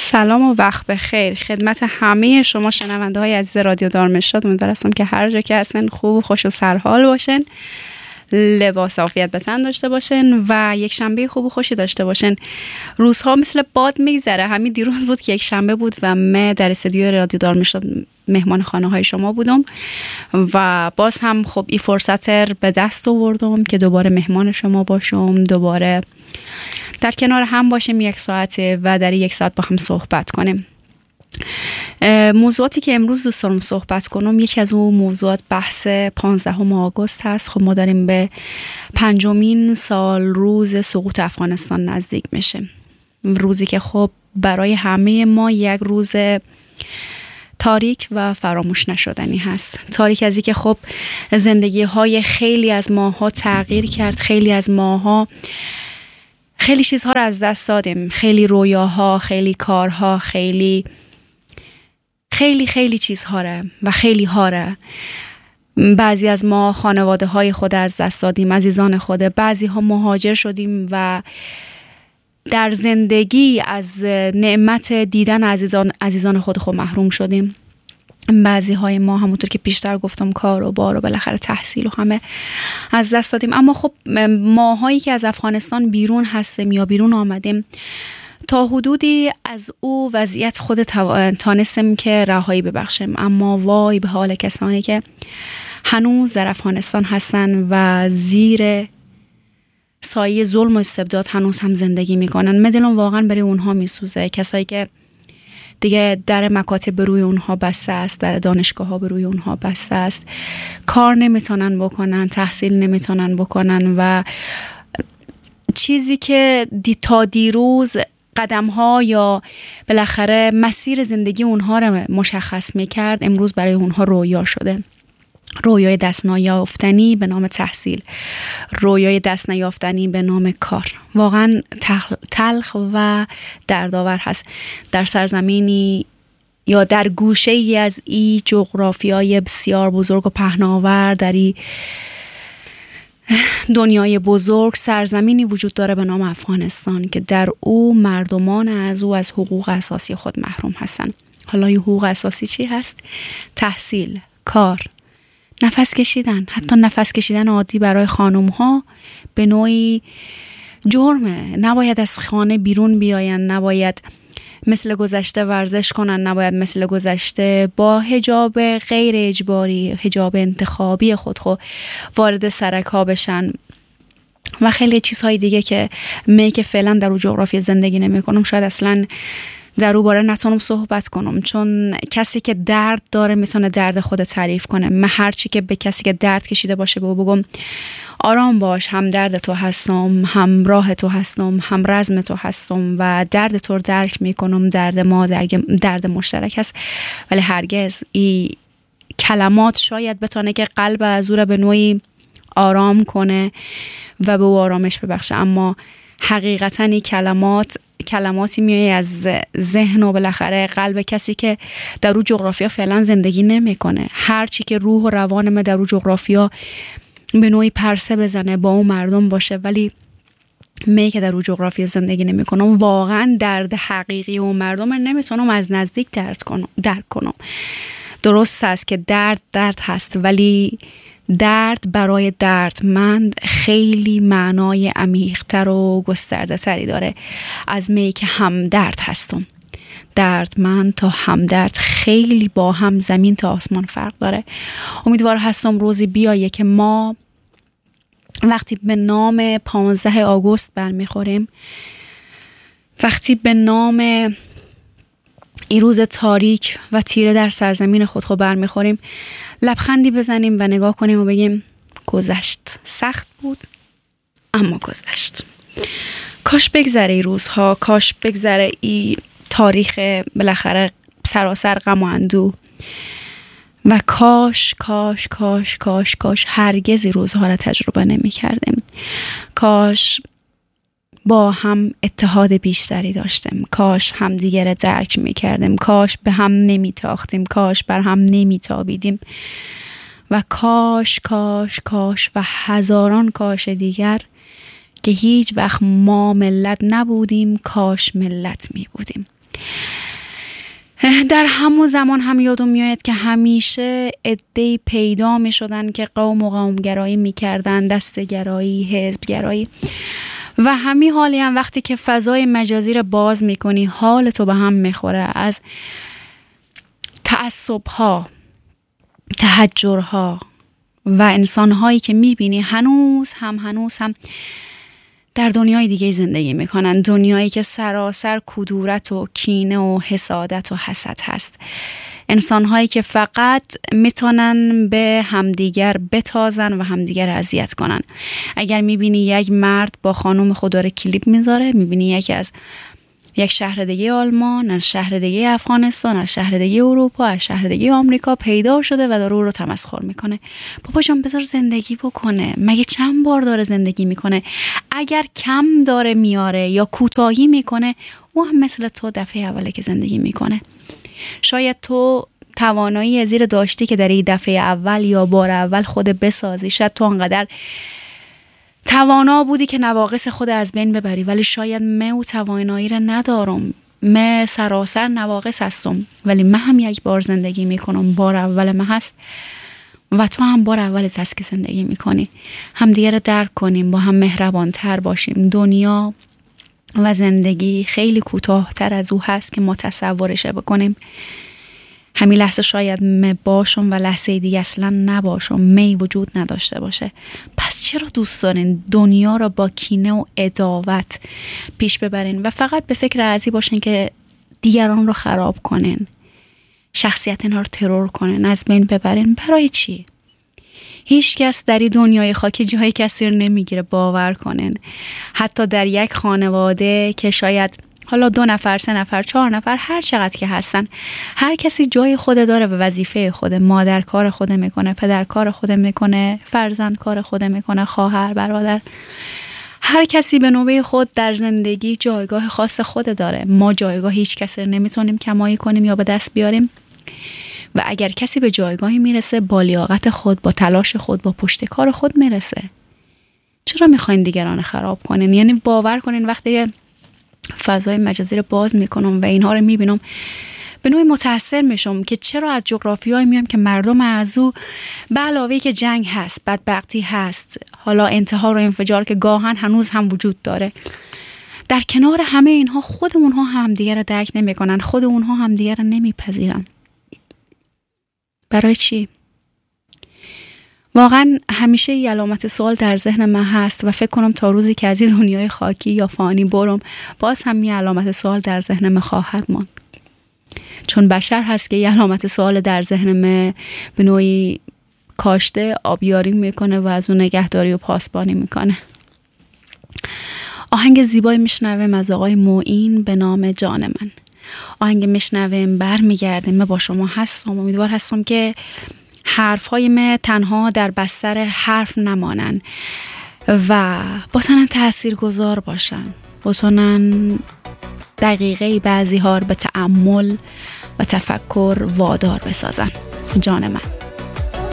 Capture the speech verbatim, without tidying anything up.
سلام و وقت بخیر خدمت همه شما شنونده های عزیز رادیو دارمشاد. امیدوارم که هر جا که هستن خوب و خوش و سرحال باشن، لباس عافیت به تن داشته باشن و یک شنبه خوب و خوشی داشته باشن. روزها مثل باد میگذره. همین دیروز بود که یک شنبه بود و من در استودیو رادیو دارمشاد مهمان خانه های شما بودم و باز هم خب این فرصت رو به دست آوردم که دوباره مهمان شما باشم، دوباره در کنار هم باشیم یک ساعته و در یک ساعت با هم صحبت کنیم. موضوعاتی که امروز دوست دارم صحبت کنم، یکی از اون موضوعات بحث پانزدهم آگوست هست. خب ما داریم به پنجمین سال روز سقوط افغانستان نزدیک میشه، روزی که خب برای همه ما یک روز تاریک و فراموش نشدنی هست. تاریک از این که خب زندگی های خیلی از ماها تغییر کرد، خیلی از ماها خیلی چیزها رو از دست دادیم، خیلی رویاها، خیلی کارها، خیلی خیلی خیلی چیزها رو و خیلی ها رو. بعضی از ما خانواده های خود از دست دادیم، عزیزان خود، بعضی ها مهاجر شدیم و در زندگی از نعمت دیدن عزیزان عزیزان خود خود محروم شدیم. بعضی های ما همونطور که پیشتر گفتم کار و بار و بالاخره تحصیل و همه از دست دادیم. اما خب ماهایی که از افغانستان بیرون هستیم یا بیرون آمدیم، تا حدودی از او وضعیت خود تانستیم که رهایی ببخشیم. اما وای به حال کسانی که هنوز در افغانستان هستن و زیر سایه ظلم و استبداد هنوز هم زندگی میکنن. من دلم واقعا برای اونها میسوزه، کسایی که دیگه در مکاتب به روی اونها بسته است، در دانشگاه ها به روی اونها بسته است، کار نمیتونن بکنن، تحصیل نمیتونن بکنن و چیزی که دی تا دیروز قدم ها یا بالاخره مسیر زندگی اونها رو مشخص میکرد، امروز برای اونها رویا شده. رویای دست نیافتنی به نام تحصیل، رویای دست نیافتنی به نام کار. واقعا تلخ و دردآور هست. در سرزمینی یا در گوشه ای از این جغرافیای بسیار بزرگ و پهناور، در این دنیای بزرگ، سرزمینی وجود داره به نام افغانستان که در او مردمان از او از حقوق اساسی خود محروم هستن. حالا این حقوق اساسی چی هست؟ تحصیل، کار، نفس کشیدن. حتی نفس کشیدن عادی برای خانم ها به نوعی جرمه. نباید از خانه بیرون بیاین، نباید مثل گذشته ورزش کنن، نباید مثل گذشته با حجاب غیر اجباری، حجاب انتخابی خود خود وارد سرک ها بشن و خیلی چیزهای دیگه که می که فعلا در اون جغرافی زندگی نمی کنم شاید اصلا در او باره نتونم صحبت کنم، چون کسی که درد داره میتونه درد خود تعریف کنه. من هرچی که به کسی که درد کشیده باشه به او بگم آرام باش، هم درد تو هستم، هم راه تو هستم، هم رزم تو هستم و درد تو رو درک میکنم، درد ما درد مشترک هست. ولی هرگز این کلمات شاید بتونه که قلب از او را به نوعی آرام کنه و به او آرامش ببخشه، اما حقیقتا این کلمات کلماتی میای از ذهن و بالاخره قلب کسی که در اون جغرافیا فعلا زندگی نمیکنه. هر چی که روح و روان ما در اون جغرافیا به نوعی پرسه بزنه، با اون مردم باشه، ولی می که در اون جغرافیا زندگی نمیکنم، واقعا درد حقیقی اون مردم رو نمیتونم از نزدیک درک کنم درک کنم. درست است که درد درد هست، ولی درد برای دردمند خیلی معنای عمیق‌تر و گسترده تری داره از می که هم درد هستم. دردمند تا همدرد خیلی با هم زمین تا آسمان فرق داره. امیدوار هستم روزی بیایه که ما وقتی به نام پانزده آگوست برمیخوریم، وقتی به نام این روز تاریک و تیره در سرزمین خود خود برمیخوریم، لبخندی بزنیم و نگاه کنیم و بگیم گذشت. سخت بود اما گذشت. کاش بگذره این روزها، کاش بگذره این تاریخ بالاخره سراسر غم و اندوه و کاش کاش کاش کاش کاش هرگز این روزها را تجربه نمی کردیم. کاش با هم اتحاد بیشتری داشتیم، کاش هم دیگر را درک می کردیم، کاش به هم نمی تاختیم، کاش بر هم نمی تابیدیم و کاش کاش کاش و هزاران کاش دیگر که هیچ وقت ما ملت نبودیم، کاش ملت می بودیم. در همون زمان هم یادم میاد که همیشه عده‌ای پیدا می شدن که قوم و قومگرایی می کردن، دستگرایی، حزبگرایی. و همین حالی هم وقتی که فضای مجازی رو باز می کنی حال تو به هم می خوره. از تعصب‌ها، تحجرها و انسان‌هایی که می بینی هنوز هم هنوز هم در دنیای دیگه زندگی میکنن، دنیایی که سراسر کدورت و کینه و حسادت و حسد هست. انسان‌هایی که فقط میتونن به همدیگر بتازن و همدیگر اذیت کنن. اگر میبینی یک مرد با خانم خود داره کلیپ میذاره، میبینی یکی از یک شهر دیگه آلمان، از شهر دیگه افغانستان، از شهر دیگه اروپا، از شهر دیگه آمریکا پیدا شده و داره او رو تمسخر میکنه. بابا جان بذار زندگی بکنه. مگه چند بار داره زندگی میکنه؟ اگر کم داره میاره یا کوتاهی میکنه، او هم مثل تو دفعه اوله که زندگی میکنه. شاید تو توانایی زیر داشتی که در این دفعه اول یا بار اول خود بسازی. شاید تو انقدر توانا بودی که نواقص خود از بین ببری، ولی شاید من او توانایی را ندارم. من سراسر نواقص هستم، ولی من هم یک بار زندگی میکنم، بار اول من هست و تو هم بار اولت هست که زندگی میکنی. هم دیگه را درک کنیم، با هم مهربان تر باشیم. دنیا و زندگی خیلی کوتاه‌تر از او هست که ما تصورش بکنیم. همین لحظه شاید می باشم و لحظه دیگه اصلا نباشم، می وجود نداشته باشه. پس چرا دوست دارین دنیا را با کینه و عداوت پیش ببرین و فقط به فکر ازی باشین که دیگران رو خراب کنین، شخصیت اینا رو ترور کنین، از بین ببرین؟ برای چی؟ هیچ کس در این دنیای خاکی جای کسی رو نمیگیره، باور کنین. حتی در یک خانواده که شاید حالا دو نفر، سه نفر، چهار نفر، هر چقدر که هستن، هر کسی جای خود داره و وظیفه خود. مادر کار خود میکنه، پدر کار خود میکنه، فرزند کار خود میکنه، خواهر، برادر، هر کسی به نوبه خود در زندگی جایگاه خاص خود داره. ما جایگاه هیچ کسی رو نمیتونیم کمایی کنیم یا به دست بیاریم و اگر کسی به جایگاهی میرسه با لیاقت خود، با تلاش خود، با پشتکار خود میرسه. چرا میخواین دیگران خراب کنین؟ یعنی باور کنین وقتی فضای مجازی رو باز میکنم و اینها رو میبینم به نوعی متاثر میشم که چرا از جغرافیایی میام که مردم از او به علاوه که جنگ هست، بدبختی هست، حالا انتحار و انفجار که گاهن هنوز هم وجود داره، در کنار همه اینها خود اونها هم دیگر رو درک نمیکنن، خود اونها هم دیگر رو نمیپذیرن. برای چی؟ واقعا همیشه یه علامت سوال در ذهن من هست و فکر کنم تا روزی که از این دنیای خاکی یا فانی برم باز هم یه علامت سوال در ذهن من خواهد ماند. چون بشر هست که یه علامت سوال در ذهن من به نوعی کاشته، آبیاری میکنه و از اون نگهداری و پاسبانی میکنه. آهنگ زیبایی میشنویم از آقای معین به نام جان من. آهنگ میشنویم، بر میگردیم. من با شما هستم، امیدوار هستم که حرفهای من تنها در بستر حرف نمانن و بتونن تأثیر گذار باشن، بتونن دقیقه بعضی ها به تأمل و تفکر وادار بسازن. جان من.